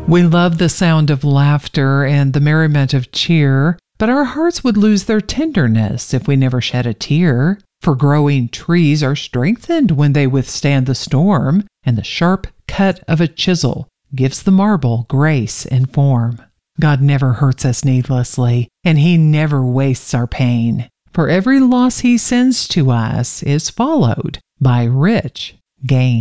We love the sound of laughter and the merriment of cheer, but our hearts would lose their tenderness if we never shed a tear. For growing trees are strengthened when they withstand the storm, and the sharp cut of a chisel gives the marble grace and form. God never hurts us needlessly, and He never wastes our pain. For every loss He sends to us is followed by rich gain.